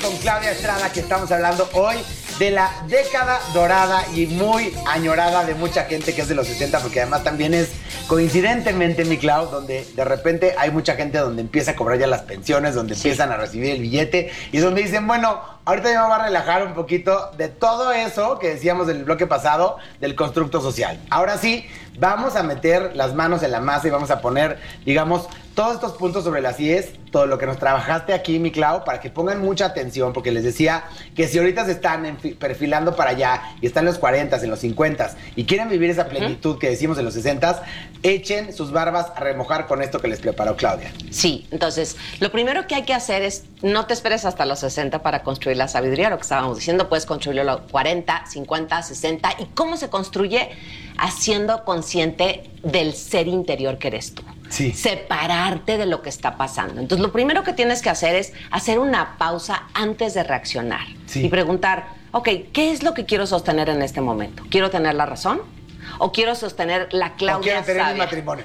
con Claudia Estrada, que estamos hablando hoy de la década dorada y muy añorada de mucha gente que es de los 60, porque además también es coincidentemente, mi Clau, donde de repente hay mucha gente donde empieza a cobrar ya las pensiones, donde empiezan a recibir el billete y donde dicen, bueno, ahorita ya me voy a relajar un poquito de todo eso que decíamos en el bloque pasado del constructo social. Ahora sí, vamos a meter las manos en la masa y vamos a poner, digamos, todos estos puntos sobre las IES, todo lo que nos trabajaste aquí, mi Clau, para que pongan mucha atención, porque les decía que si ahorita se están perfilando para allá y están en los 40s, en los 50s y quieren vivir esa plenitud que decimos en los 60s, echen sus barbas a remojar con esto que les preparó Claudia. Sí, entonces, lo primero que hay que hacer es no te esperes hasta los 60 para construir la sabiduría, lo que estábamos diciendo, puedes construirlo a los 40, 50, 60. ¿Y cómo se construye? Haciendo consciente del ser interior que eres tú. Sí. Separarte de lo que está pasando. Entonces, lo primero que tienes que hacer es hacer una pausa antes de reaccionar. Sí. Y preguntar, ok, ¿qué es lo que quiero sostener en este momento? ¿Quiero tener la razón? ¿O quiero sostener la Claudia o quiero tener sabia? mi matrimonio.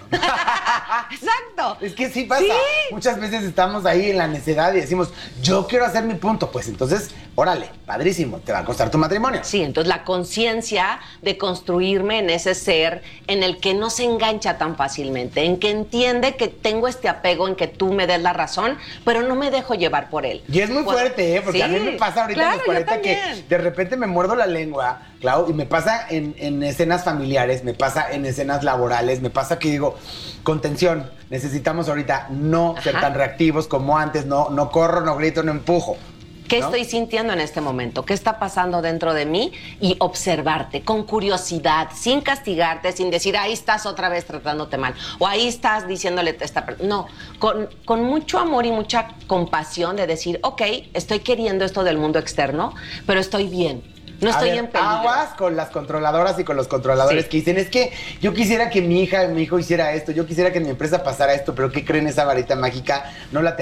Exacto. Es que sí pasa. Sí. Muchas veces estamos ahí en la necedad y decimos, yo quiero hacer mi punto. Pues entonces, órale, padrísimo, te va a costar tu matrimonio. Sí, entonces la conciencia de construirme en ese ser en el que no se engancha tan fácilmente, en que entiende que tengo este apego en que tú me des la razón, pero no me dejo llevar por él. Y es muy fuerte, porque sí, a mí me pasa ahorita claro, en los 40 que también. de repente me muerdo la lengua, Clau, y me pasa en escenas familiares, me pasa en escenas laborales, me pasa que digo, contención, necesitamos ahorita no ser tan reactivos como antes, no corro, no grito, no empujo. ¿Qué ¿no? estoy sintiendo en este momento? ¿Qué está pasando dentro de mí? Y observarte con curiosidad, sin castigarte, sin decir, ahí estás otra vez tratándote mal, o ahí estás diciéndole no, con mucho amor y mucha compasión de decir, ok, estoy queriendo esto del mundo externo, pero estoy bien. No estoy en peligro. Aguas con las controladoras y con los controladores Sí. que dicen, es que yo quisiera que mi hija y mi hijo hiciera esto, yo quisiera que en mi empresa pasara esto, pero ¿qué creen? Esa varita mágica no la